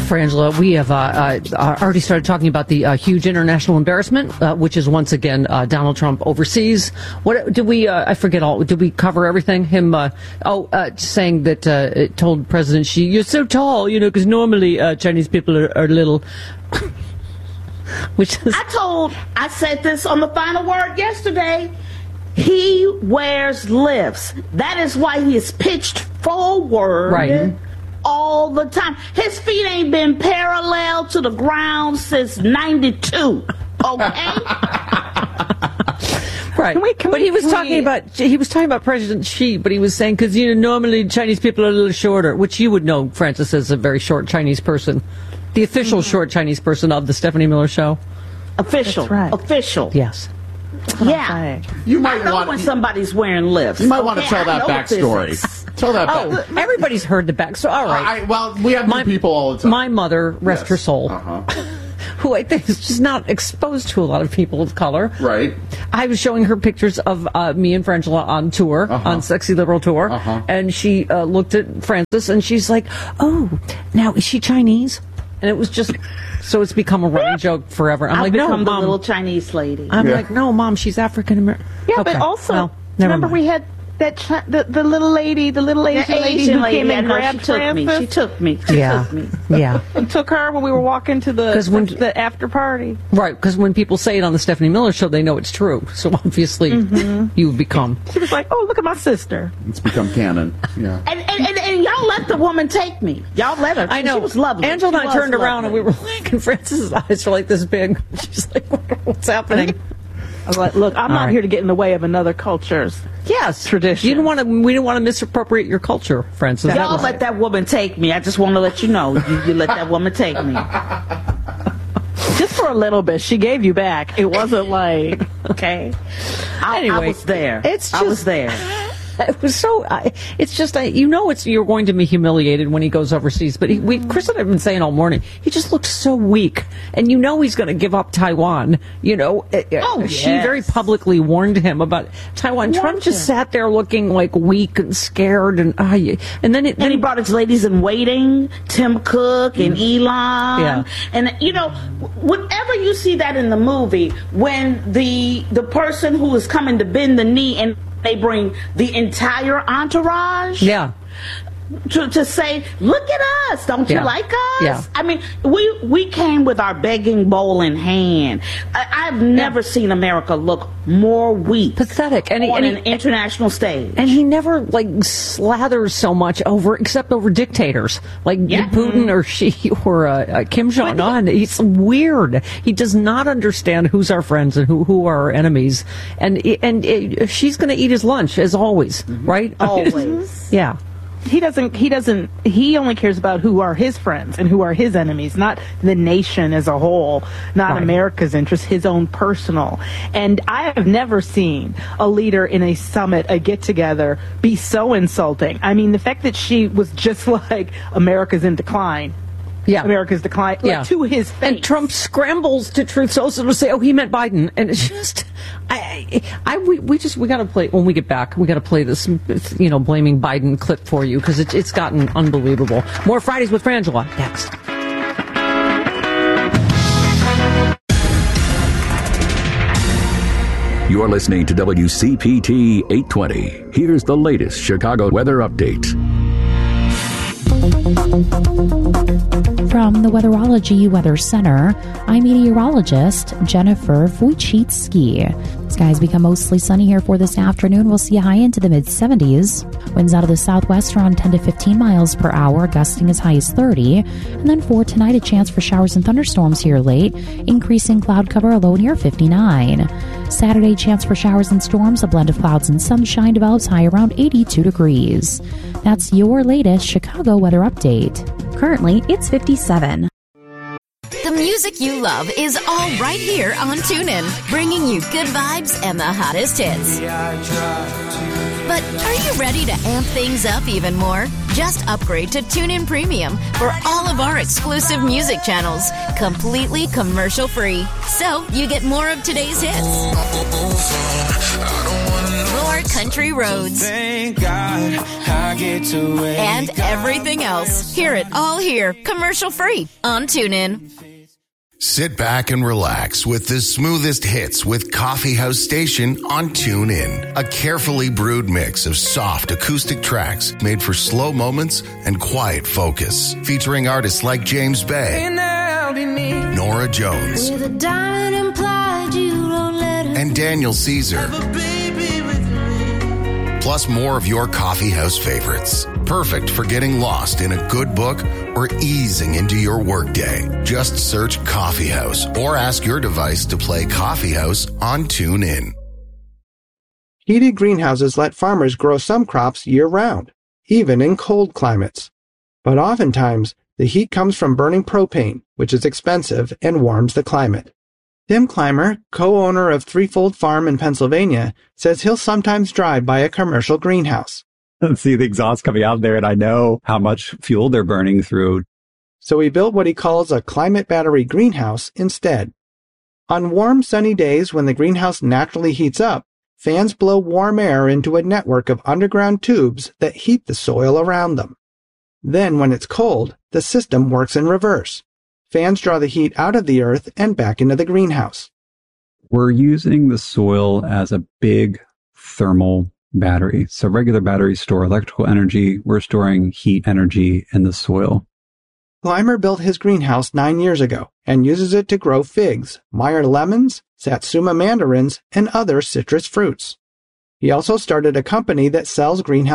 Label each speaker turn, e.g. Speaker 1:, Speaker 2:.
Speaker 1: Frangela, we have already started talking about the huge international embarrassment, which is once again Donald Trump overseas. What did we? I forget all. Did we cover everything? Him saying that it told President Xi, "You're so tall," because normally Chinese people are little. Which is,
Speaker 2: I said this on the Final Word yesterday. He wears lifts. That is why he is pitched forward.
Speaker 1: Right.
Speaker 2: All the time. His feet ain't been parallel to the ground since 92. Okay?
Speaker 1: Right. But he was talking about President Xi, but he was saying, because normally Chinese people are a little shorter, which you would know, Francis, as a very short Chinese person. The official short Chinese person of the Stephanie Miller Show.
Speaker 2: Official. That's right. Official.
Speaker 1: Yes.
Speaker 2: Yeah.
Speaker 3: You might want
Speaker 2: when somebody's wearing lifts.
Speaker 3: You might want to tell that backstory. Tell that back.
Speaker 1: Oh, everybody's heard the backstory. All right.
Speaker 3: Well, we have new people all the time.
Speaker 1: My mother, rest her soul, who I think is just not exposed to a lot of people of color.
Speaker 3: Right.
Speaker 1: I was showing her pictures of me and Frangela on tour, on Sexy Liberal Tour, and she looked at Francis and she's like, "Oh, now is she Chinese?" And it was just, so it's become a running joke forever. I'm like, no,
Speaker 2: Mom.
Speaker 1: the
Speaker 2: little Chinese lady.
Speaker 1: I'm like, no, Mom, she's African American.
Speaker 4: Yeah, but also, remember we had that the little lady, the little Asian lady who came and grabbed Francis?
Speaker 2: She took me.
Speaker 1: Yeah.
Speaker 4: And took her when we were walking to the after party.
Speaker 1: Right, because when people say it on the Stephanie Miller Show, they know it's true. So obviously, you've become.
Speaker 4: She was like, "Oh, look at my sister."
Speaker 3: It's become canon. Yeah.
Speaker 2: And y'all let the woman take me. Y'all let her.
Speaker 1: I know.
Speaker 2: She was lovely.
Speaker 1: Angela and I turned around and we were like, and Francis's eyes were like this big. She's like, "What's happening?"
Speaker 4: I was like, "Look, I'm not here to get in the way of another culture's tradition.
Speaker 1: We didn't want to misappropriate your culture, Francis.
Speaker 2: Y'all let that woman take me. I just want to let you know. You let that woman take me.
Speaker 4: Just for a little bit. She gave you back. It wasn't like,
Speaker 2: okay.
Speaker 1: Anyway,
Speaker 2: I was there. I was there.
Speaker 1: It was so. It's just you're going to be humiliated when he goes overseas. But Chris and I have been saying all morning, he just looks so weak, and he's going to give up Taiwan. She very publicly warned him about Taiwan. Trump just sat there looking like weak and scared, and then he
Speaker 2: brought his ladies in waiting, Tim Cook and Elon.
Speaker 1: Yeah.
Speaker 2: And whenever you see that in the movie, when the person who is coming to bend the knee and they bring the entire entourage to say, "Look at us! Don't you like us?"
Speaker 1: Yeah.
Speaker 2: I mean, we came with our begging bowl in hand. I've never seen America look more weak,
Speaker 1: pathetic,
Speaker 2: on an international stage.
Speaker 1: And he never slathers so much except over dictators like Putin or Xi or Kim Jong Un. He's weird. He does not understand who's our friends and who are our enemies. And she's going to eat his lunch as always, right?
Speaker 2: Always.
Speaker 1: Yeah.
Speaker 4: He only cares about who are his friends and who are his enemies, not the nation as a whole, not America's interests, his own personal. And I have never seen a leader in a summit, a get-together, be so insulting. I mean, the fact that she was just like, America's in decline.
Speaker 1: Yeah.
Speaker 4: America's decline, to his face.
Speaker 1: And Trump scrambles to Truth Social to say, "Oh, he meant Biden," and it's just, we got to play when we get back. We got to play this, blaming Biden clip for you because it's gotten unbelievable. More Fridays with Frangela next.
Speaker 5: You're listening to WCPT 820. Here's the latest Chicago weather update.
Speaker 6: From the Weatherology Weather Center, I'm meteorologist Jennifer Wojcicki. Skies become mostly sunny here for this afternoon. We'll see a high into the mid-70s. Winds out of the southwest around 10 to 15 miles per hour, gusting as high as 30. And then for tonight, a chance for showers and thunderstorms here late, increasing cloud cover, a low near 59. Saturday, chance for showers and storms, a blend of clouds and sunshine develops, high around 82 degrees. That's your latest Chicago weather update. Currently, it's 57.
Speaker 7: The music you love is all right here on TuneIn, bringing you good vibes and the hottest hits. But are you ready to amp things up even more? Just upgrade to TuneIn Premium for all of our exclusive music channels, completely commercial-free. So you get more of today's hits, more country roads,
Speaker 8: Thank God I get to wake
Speaker 7: and everything else. Hear it all here, commercial-free on TuneIn.
Speaker 9: Sit back and relax with the smoothest hits with Coffee House Station on TuneIn. A carefully brewed mix of soft acoustic tracks made for slow moments and quiet focus. Featuring artists like James Bay, Nora Jones, and Daniel Caesar. Plus more of your coffee house favorites. Perfect for getting lost in a good book or easing into your workday. Just search Coffee House or ask your device to play Coffee House on TuneIn.
Speaker 10: Heated greenhouses let farmers grow some crops year-round, even in cold climates. But oftentimes, the heat comes from burning propane, which is expensive and warms the climate. Tim Clymer, co-owner of Threefold Farm in Pennsylvania, says he'll sometimes drive by a commercial greenhouse.
Speaker 11: See the exhaust coming out there, and I know how much fuel they're burning through.
Speaker 10: So he built what he calls a climate battery greenhouse instead. On warm, sunny days when the greenhouse naturally heats up, fans blow warm air into a network of underground tubes that heat the soil around them. Then, when it's cold, the system works in reverse. Fans draw the heat out of the earth and back into the greenhouse.
Speaker 11: We're using the soil as a big thermal battery. So regular batteries store electrical energy. We're storing heat energy in the soil.
Speaker 10: Clymer built his greenhouse 9 years ago and uses it to grow figs, Meyer lemons, Satsuma mandarins, and other citrus fruits. He also started a company that sells greenhouse